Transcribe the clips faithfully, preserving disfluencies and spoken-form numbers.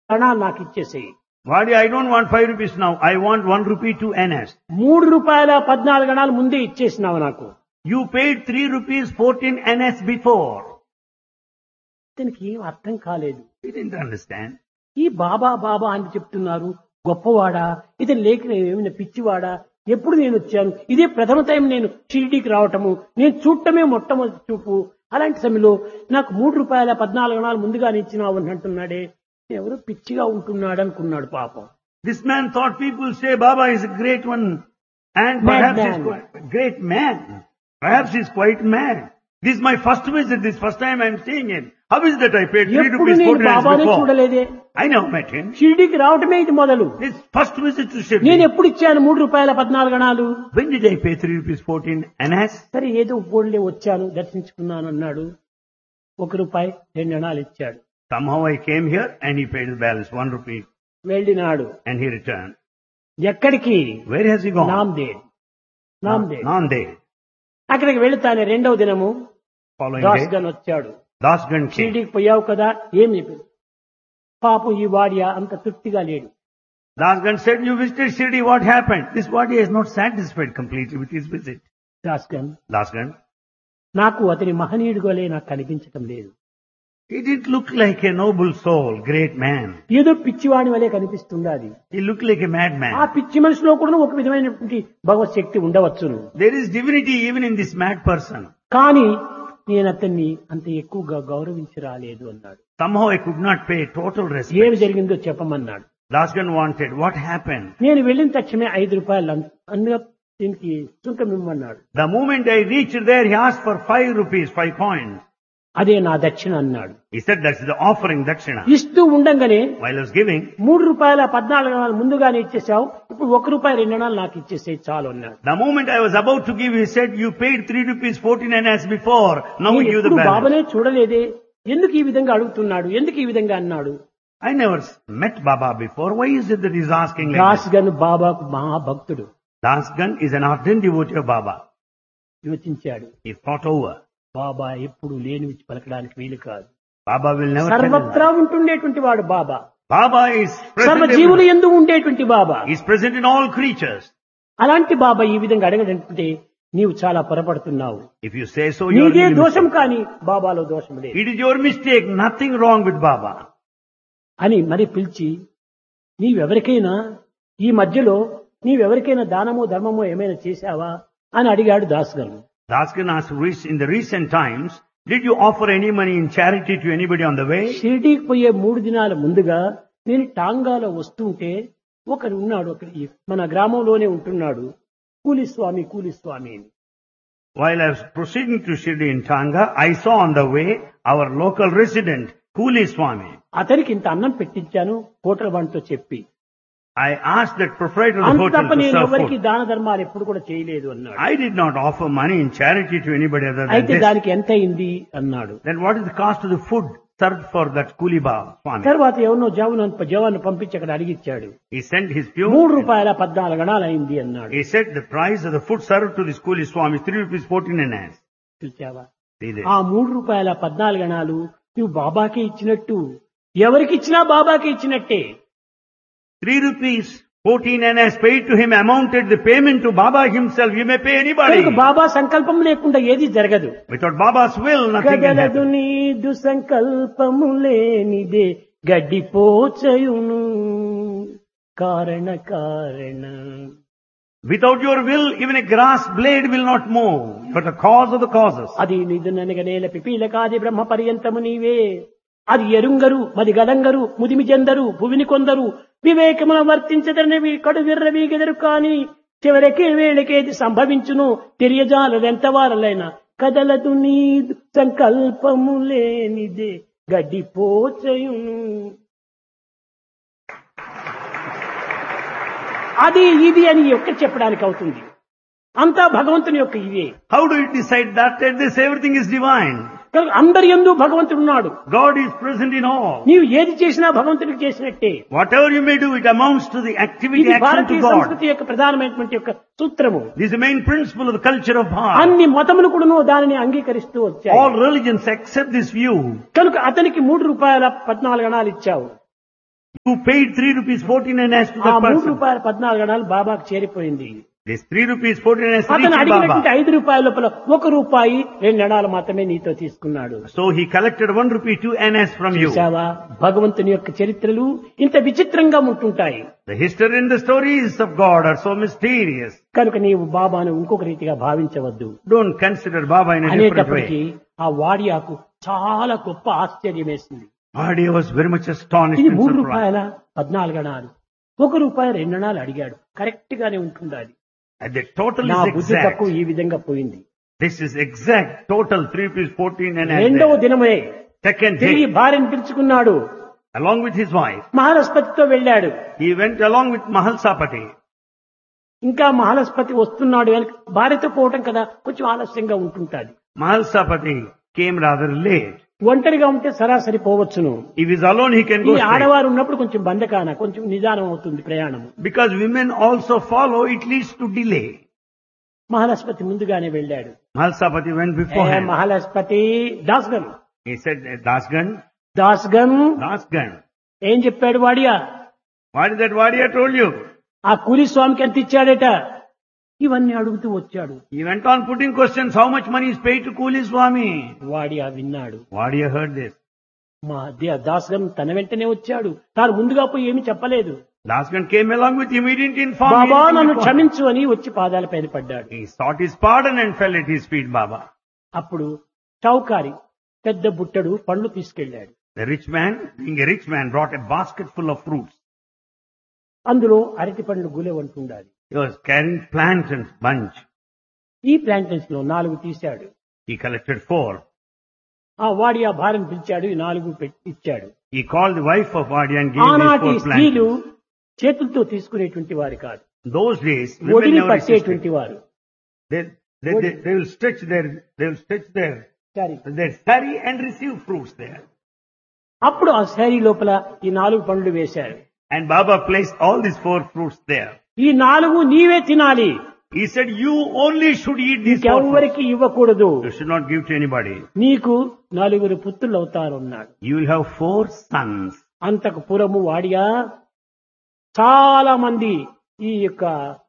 అణాలు నాకు ఇచ్చేసేయి. Vadi, I don't want five rupees now. I want one rupee to N S. మూడు రూపాయల పద్నాలుగు అణాలు ముందే ఇచ్చేసినావు నాకు. You paid three rupees fourteen N S before. దీనికి ఏం అర్థం కాలేదు. He didn't understand. ఈ బాబా బాబా అని చెప్తున్నారు, గొప్పవాడా, ఇతను లేక ఏమైనా పిచ్చివాడా, ఎప్పుడు నేను వచ్చాను, ఇదే ప్రథమ టైం నేను షిరిడీకి రావటము, నేను చూడటమే మొట్టమొదటి చూపు, అలాంటి సమయంలో నాకు మూడు రూపాయల పద్నాలుగు అణాలు ముందుగానే ఇచ్చినావు అని అంటున్నాడే, ఎవరు పిచ్చిగా ఉంటున్నాడు అనుకున్నాడు పాపం. This man thought people say Baba is a great one and Mad perhaps man. he's quite, great man. Perhaps he's quite mad. This is my first visit, this first time I'm seeing him. How is that I paid three ఎప్పుడు rupees నేను fourteen N S బాబానే before? చూడలేదే, I never met him. షిరిడీకి రావటమే ఇది మొదలు. This first visit to Shirdi. నేను ఎప్పుడు ఇచ్చాను మూడు రూపాయల పద్నాలుగు అణాలు? When did I pay three rupees fourteen N S? సరే ఏదో పోన్లే వచ్చాను దర్శించుకున్నాను అన్నాడు. ఒక రూపాయి రెండు అణాలు ఇచ్చాడు. Somehow I came here and he paid the balance, one rupee, వెళ్ళినాడు. and he returned. ఎక్కడికి? Where has he gone? Nanded. Nanded. Nanded. అక్కడికి వెళుతానే రెండవ దినము Following దాస్ day, గన్ వచ్చాడు. Dasgan came. షిరిడీకి పోయావు కదా, ఏం చెప్పాడు? పాపం ఈ వాడియా అంత తృప్తిగా లేడు. Dasgan said, you visited Shirdi, what happened? This body is not satisfied completely with his visit. Das gun, Dasgan, నాకు అతని మహనీయుడుగోలే నాకు కనిపించటం లేదు. he didn't look like a noble soul, great man. ఏదో పిచ్చివాడి వలె కనిపిస్తుంది అది. He looked like a ఆ madman. పిచ్చి మనిషిలో కూడా ఒక విధమైనటువంటి భగవత్ శక్తి ఉండవచ్చును. There is divinity even in this mad person. కానీ నేను అతన్ని అంత ఎక్కువగా గౌరవించి రాలేదు అన్నాడు. Somehow I could not pay total ఏమి respect. జరిగిందో చెప్పమన్నాడు. Dasgan wanted, what happened? నేను వెళ్ళిన తక్షణమే ఐదు రూపాయలు అన్ని దీనికి సుంకం ఇమ్మన్నాడు. The moment I reached there, he asked for five rupees, five coins. అదే నా దక్షిణ అన్నాడు. He said, that's the offering, dakshina. ఇస్తూ ఉండంగానే While I was giving, మూడు రూపాయల పద్నాలుగు అణాలు ముందుగానే ఇచ్చేసావు, ఇప్పుడు ఒక రూపాయి రెండు అణాలు నాకు ఇచ్చేసే చాలు అన్నాడు. the moment I was about to give, he said, you paid three rupees fourteen N S before, now we నేను give the ఎప్పుడు balance. బాబానే చూడలేదే, ఎందుకు ఈ విధంగా అడుగుతున్నాడు, ఎందుకు ఈ విధంగా అన్నాడు. I never met Baba before. Why is it that he's asking like Das this? Gun బాబాకు మహాభక్తుడు. Dasgan is an ardent devotee of Baba. యోచించాడు, He thought over. బాబా ఎప్పుడు లేనివి పలకడానికి వీలు కాదు. Baba will never tell him సర్వత్రా that. ఉంటుండేటువంటి వాడు బాబా, Baba is సర్వ present జీవులు everywhere. ఎందు ఉండేటువంటి బాబా. He is present in all creatures. అలాంటి బాబా ఈ విధంగా అడగడంటే నీవు చాలా పొరపడుతున్నావు. If you say so, you are నీదే really దోషం mistaken. కానీ బాబాలో దోషం లేదు It is your mistake. Nothing wrong with Baba. అని మరి పిలిచి, నీవెవరికైనా ఈ మధ్యలో నీవెవరికైనా దానమో ధర్మమో ఏమైనా చేశావా అని అడిగాడు దాస్ గారు. Dasgan asked, "Rec- in the recent times, did you offer any money in charity to anybody on the way?" షిరిడీకి పోయే మూడు దినాల ముందుగా నేను టాంగాలో వస్తుంటే ఒకరు ఉన్నాడు, ఒకరి మన గ్రామంలోనే ఉంటున్నాడు, కూలిస్వామి కూలిస్వామి అని. While I was proceeding to Shirdi in Tanga, I saw on the way our local resident, Kuli Swami. అతనికి ఇంత అన్నం పెట్టించాను హోటల్ వాడితో చెప్పి. I asked that proprietor of the అంత hotel తప్ప to నేను serve ఎవరికి food. దాన ధర్మాలు ఎప్పుడు కూడా చేయలేదు అన్నాడు. I did not offer money in charity to anybody other than అయితే this. దానికి ఎంత అయింది అన్నాడు. Then what is the cost of the food served for that Kuli Ba Swami? తర్వాత ఎవరినో జవాను జవాను పంపించి అక్కడ అడిగిచ్చాడు. He sent his మూడు peon. రూపాయల పద్నాలుగు అణాలు అయింది అన్నాడు. He said the price of the food served to this Kuli Swami is three rupees fourteen N S. చూచావా, See there. ఆ మూడు రూపాయల పద్నాలుగు అణాలు నువ్వు బాబాకే ఇచ్చినట్టు, ఎవరికి ఇచ్చినా బాబాకే ఇచ్చినట్టే. Three rupees fourteen N S paid to him amounted the payment to Baba himself. You may pay anybody. కనుక బాబా సంకల్పం లేకుండా ఏది జరగదు. Without Baba's will, nothing can గదలదు happen. నీదు సంకల్పము లేనిదే గడ్డిపోచయును కారణ కారణ. Without your will, even a grass blade will not move. But the cause of the causes. అది నిధు ననగ నేల పిపీలకాది బ్రహ్మ పర్యంతము నీవే. అది ఎరుంగరు మది గడంగరు ముదిమి చెందరు భువిని కొందరు వివేకమున వర్తించదనవి కడు విర్రవీగెదరు కాని చివరికి వేళకేది సంభవించును తెలియజాలదెంత వారలైనా కదలదు నీ సంకల్పము లేనిదే గడ్డిపోచయును. అది ఇది అని ఒక్క చెప్పడానికి అవుతుంది, అంతా భగవంతుని యొక్క ఇదే. How do you decide that? That this everything is divine. కనుక అందరి యందు భగవంతుడు ఉన్నాడు. God is present in all. నీవు ఏది చేసినా భగవంతుడికి చేసినట్టే. Whatever you may do, it amounts to the activity, ఇది action భారతీయ to God. సంస్కృతి యొక్క ప్రధానమైనటువంటి యొక్క సూత్రము. This is the main principle of the culture of Bharat. అన్ని మతములు కూడాను దానిని అంగీకరిస్తూ వచ్చాయి. All religions accept this view. కనుక అతనికి మూడు రూపాయల పద్నాలుగు అణాలు ఇచ్చావు. You paid three rupees fourteen and as to ఆ that మూడు person. రూపాయల పద్నాలుగు అణాలు బాబాకు చేరిపోయింది. This three rupees fourteen and అతను reached అడిగినటువంటి Baba. ఐదు రూపాయల లోపల ఒక రూపాయి రెండు అణాలు మాత్రమే నీతో తీసుకున్నాడు. So he collected one rupee two annas from you. చూశావా, భగవంతుని యొక్క చరిత్రలు ఇంత విచిత్రంగా ఉంటుంటాయి. The history and the stories of God are so mysterious. కనుక నీవు బాబాను ఇంకొక రీతిగా భావించవద్దు. Don't consider Baba in a different అనేటప్పటికీ way. ఆ వాడియాకు చాలా గొప్ప ఆశ్చర్యం వేసింది. Bhadia was very much astonished ఇది and మూడు surprised. రూపాయల పద్నాలుగు అణాలు, ఒక రూపాయి రెండు అణాలు అడిగాడు. కరెక్ట్ గానే ఉంటుండాలి. And the total నా is బుద్ధి exact. తక్కువ ఈ విధంగా పోయింది. This is exact total three rupees fourteen annas. రెండవ there. దినమే Second తిరిగి day, భార్యను పిలుచుకున్నాడు. along with his wife, మహాలస్పతితో వెళ్ళాడు. he went along with Mahalsapati. ఇంకా మహాలస్పతి వస్తున్నాడు అని భార్యతో పోవటం కదా కొంచెం ఆలస్యంగా ఉంటుంటాది. Mahalsapati came rather late. ఒంటరిగా ఉంటే సరాసరి పోవచ్చును. If he's alone, he can ఈ go straight. ఆడవారు ఉన్నప్పుడు కొంచెం బంధకాన కొంచెం నిదానం అవుతుంది ప్రయాణం. Because women also follow, it leads to delay. మహాలస్పతి ముందుగానే వెళ్ళాడు. Mahalsapati went A beforehand. మహాలస్పతి దాస్గన్ He said, Dasgan, దాస్గన్ Dasgan. ఏం చెప్పాడు Wadia? What is that Vadia told you? ఆ కూలి స్వామికి ఎంత ఇచ్చాడట? ఇవన్నీ అడుగుతూ వచ్చాడు. He went on putting questions, how much money is paid to Kuli Swami? Wadia విన్నాడు. Vadia heard this. మా దాస్గన్ తన వెంటనే వచ్చాడు. తాను ముందుగా పోయి ఏమీ చెప్పలేదు. Dasgan came along with him, he didn't inform Baba anything నన్ను before. క్షమించు అని వచ్చి పాదాల పైన పడ్డాడు. He sought his pardon and fell at his feet, Baba. అప్పుడు చౌకారి పెద్ద బుట్టడు పండ్లు తీసుకెళ్లాడు. The rich man, being a rich man, brought a basket full of fruits. అందులో అరటి పండ్లు గులె ఉంటుండాలి. He was carrying plantains bunch. ఈ ప్లాంటన్స్ లో నాలుగు తీశాడు. He collected four. ఆ వాడి ఆ భార్యను పిలిచాడు. ఈ నాలుగు పెట్టి ఇచ్చాడు. He called the wife of Vadia and gave these ఆనాటి four స్త్రీలు plantains. చేతులతో తీసుకునేటువంటి వారు కాదు, Those days, women ఒడిని never resisted. పట్టేటువంటి వారు. They, they, they, they will stretch their, they will stretch their, సరే, their sari and receive fruits there. అప్పుడు ఆ శారీ లోపల ఈ నాలుగు పండ్లు వేశారు. And Baba placed all these four fruits there. ఈ నాలుగు నీవే తినాలి, He said, you only should eat these four fruits. ఇంకెవ్వరికి ఇవ్వకూడదు. You should not give to anybody. నీకు నలుగురు పుత్రులు అవుతారన్నాడు. You will have four sons. అంతకు పురము వాడియా చాలా మంది ఈ యొక్క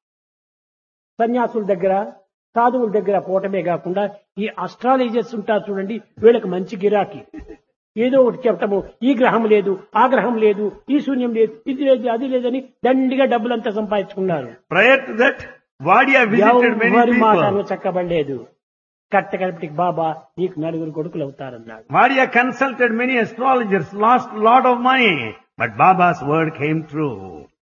సన్యాసుల దగ్గర సాధువుల దగ్గర పోవటమే కాకుండా ఈ అస్ట్రాలజర్స్ ఉంటారు చూడండి, వీళ్ళకి మంచి గిరాకీ. ఏదో ఒకటి చెప్పటము, ఈ గ్రహం లేదు, ఆ గ్రహం లేదు, ఈ శూన్యం లేదు, ఇది లేదు, అది లేదని దండిగా డబ్బులంతా సంపాదించుకున్నారు. Prior to that, Vadia visited many ఎవరి మాటను people. చక్కబడలేదు. కట్టకడపటికి బాబా నీకు నలుగురు కొడుకులు అవుతారన్నాడు. Vadia consulted many astrologers, lost a lot of money. But Baba's word came true.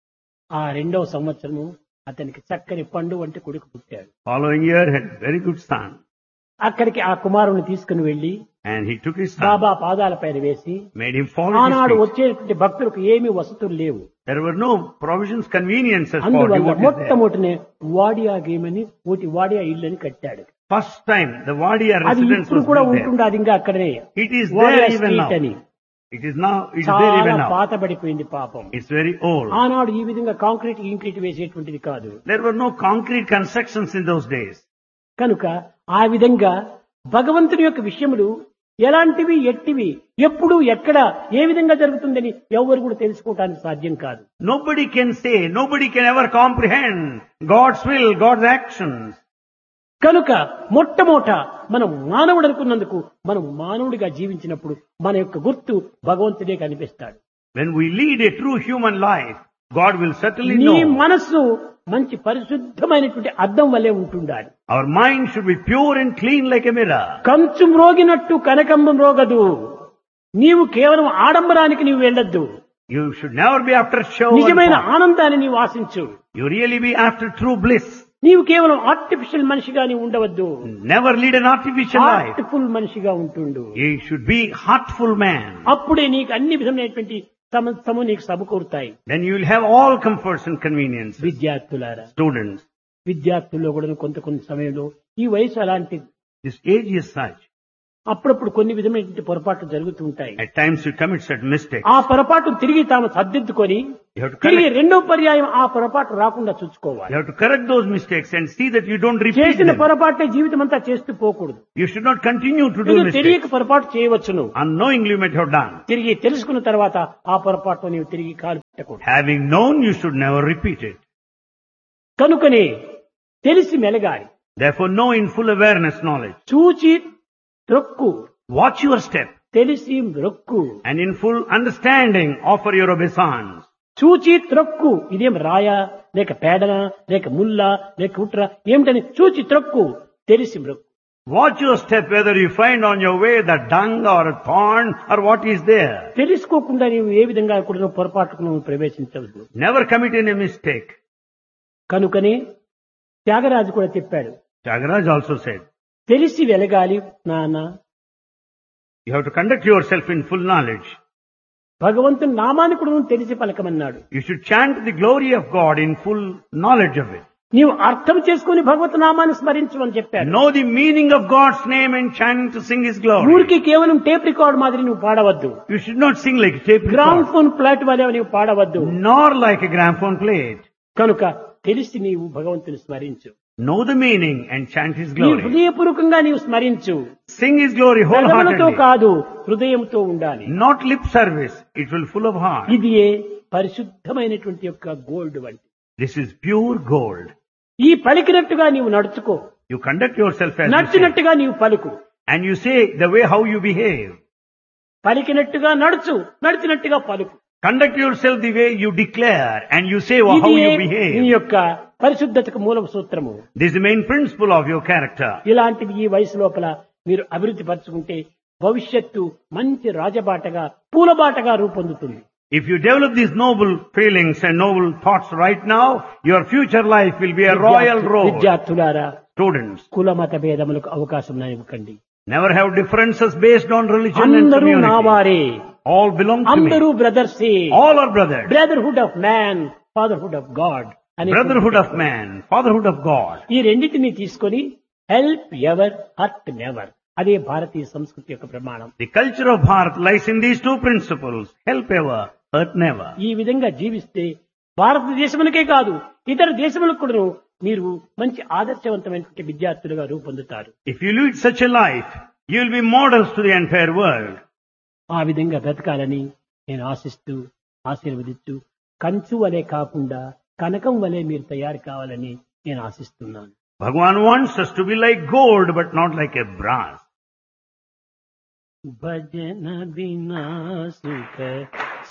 ఆ రెండవ సంవత్సరము అతనికి చక్కని పండు వంటి కొడుకు పుట్టాడు. Following year had very good son. అక్కడికి ఆ కుమారుని తీసుకుని వెళ్లి And he took his son, బాబా పాదాల పైన వేసి, made him fall at ఆనాడు his feet. వచ్చేటువంటి భక్తులకు ఏమీ వసతులు లేవు. There were no provisions, conveniences for అందువల్ల devotees there. మొట్టమొదటినే వాడియా గేమని ఒకటి వాడియా ఇల్లని కట్టాడు. First time, the Vadia అది residence ఇప్పుడు was కూడా built there. ఉంటుండే, అది ఇంకా అక్కడనే It is Wadia there even now. Street అని. It is now, it is there చాలా even now. పాతబడిపోయింది పాపం. It's very old. ఆనాడు ఈ విధంగా కాంక్రీట్ ఇంక్రీట్ వేసేటువంటిది కాదు. There were no concrete constructions in those days. కనుక ఆ విధంగా భగవంతుని యొక్క విషయములు ఎలాంటివి, ఎట్టివి, ఎప్పుడు, ఎక్కడ, ఏ విధంగా జరుగుతుందని ఎవరు కూడా తెలుసుకోవటానికి సాధ్యం కాదు. Nobody can say, nobody can ever comprehend God's will, God's actions. కనుక మొట్టమొదట మనం మానవుడు అనుకున్నందుకు మనం మానవుడిగా జీవించినప్పుడు మన యొక్క గుర్తు భగవంతుడే కనిపిస్తాడు. When we lead a true human life, God will certainly నీ know. మనస్సు మంచి పరిశుద్ధమైనటువంటి అద్దం వల్లే ఉంటుండాలి. Our mind should be pure and clean like a mirror. కంచు మ్రోగినట్టు కనకంబం రోగదు. నీవు కేవలం ఆడంబరానికి నీవు వెళ్ళొద్దు. You should never be after show. and నిజమైన pomp. ఆనందాన్ని నీవు ఆశించు. You really be after true bliss. నీవు కేవలం ఆర్టిఫిషియల్ మనిషిగా నీవు ఉండవద్దు. Never lead an artificial life. Heartful మనిషిగా ఉంటుండు. You should be heartful man. అప్పుడే నీకు అన్ని విధమైనటువంటి సమస్తము నీకు సమకూరుతాయి. Then you will have all comforts and conveniences. విద్యార్థులారా, Students, విద్యార్థుల్లో కూడా కొంత కొంత సమయంలో ఈ వయసు అలాంటిది. this age is such. అప్పుడప్పుడు కొన్ని విధమైనటువంటి పొరపాట్లు జరుగుతూ ఉంటాయి. At times you commit certain mistakes. ఆ పొరపాటు తిరిగి తాము సర్దిద్దుకొని You have to తిరిగి correct, రెండో పర్యాయం ఆ పొరపాటు రాకుండా చూసుకోవాలి. you have to correct those mistakes and see that you don't repeat చేసిన them. పొరపాటే జీవితం అంతా చేస్తూ పోకూడదు. You should not continue to do నీకు mistakes. తెలియక పొరపాటు చేయవచ్చును. Unknowingly you might have done. తిరిగి తెలుసుకున్న తర్వాత ఆ పొరపాటు నీవు తిరిగి కాలు పెట్టకూడదు. Having known, you should never repeat it. కనుకనే తెలిసి మెలగాలి. Therefore, know in full awareness knowledge. చూచి త్రొక్కు, Watch your step తెలిసి మ్రొక్కు. and in full understanding offer your obeisance. చూచి త్రొక్కు, ఇదేం రాయా లేక పేడన లేక ముల్లా లేక ఉట్ర ఏమిటని చూచి త్రొక్కు, తెలిసి మ్రొక్కు. Watch your step whether you find on your way the dung or a thorn or what is there. తెలుసుకోకుండా నీవు ఏ విధంగా కూడా పొరపాటుకు నువ్వు ప్రవేశించవద్దు. Never commit any mistake. కనుకనే త్యాగరాజు కూడా చెప్పాడు, Tyagaraja also said, తెలిసి వెలగాలి నాన్న, you have to conduct yourself in full knowledge. భగవంతుని నామాన్ని కూడా నువ్వు తెలిసి పలకమన్నాడు. You should chant the glory of God in full knowledge of it. నీవు అర్థం చేసుకుని భగవత్ నామాన్ని స్మరించమని చెప్పాడు. Know the meaning of God's name and chant to sing His glory. ఊరికి కేవలం టేప్ రికార్డ్ మాదిరి నువ్వు పాడవద్దు. You should not sing like a tape gram record, phone plot వలె నీవు పాడవద్దు. nor like a gramophone plate. కనుక తెలిసి నీవు భగవంతుని స్మరించు. Know the meaning and chant His నీ glory. హృదయపూర్వకంగా నీవు స్మరించు. Sing His glory పెదవులతో wholeheartedly. కాదు, హృదయంతో ఉండాలి. Not lip service. It will full of heart. ఇది పరిశుద్ధమైనటువంటి యొక్క గోల్డ్ వంటి. This is pure gold. ఈ పలికినట్టుగా నీవు నడుచుకో, You conduct yourself as you say. నడిచినట్టుగా నీవు పలుకు. And you say the way how you behave. పలికినట్టుగా నడుచు, నడిచినట్టుగా పలుకు. Conduct yourself the way you declare and you say how ఇది you నీ behave. యొక్క పరిశుద్ధతకు మూల సూత్రము. This is the main principle of your character. ఇలాంటివి ఈ వయసు లోపల మీరు అభివృద్ధి పరచుకుంటే భవిష్యత్తు మంచి రాజబాటగా పూలబాటగా రూపొందుతుంది. If you develop these noble feelings and noble thoughts right now, your future life will be a royal road. విద్యార్థులారా, Students, కుల మత భేదములకు అవకాశం ఇవ్వకండి. never have differences based on religion and అందరూ community. నావారే, All belong to అందరూ me. బ్రదర్సే. All are brothers. Brotherhood of man, fatherhood of God అని Brotherhood of man, fatherhood of God. ఈ రెండింటిని తీసుకొని హెల్ప్ ఎవర్, హర్ట్ నెవర్, అదే భారతీయ సంస్కృతి యొక్క ప్రమాణం. The culture of Bharat lies in these two principles. Help ever, hurt never. ఈ విధంగా జీవిస్తే భారతదేశములకే కాదు ఇతర దేశములకు కూడా మీరు మంచి ఆదర్శవంతమైనటువంటి విద్యార్థులుగా రూపొందుతారు. If you lead such a life, you will be models to the entire world. ఆ విధంగా బ్రతకాలని నేను ఆశిస్తూ ఆశీర్వదిస్తూ కంచు వలె కాకుండా కనకం వలె మీరు తయారు కావాలని నేను ఆశిస్తున్నాను. Bhagavan wants us to be like gold but not like a brass. భజన బినా సుఖ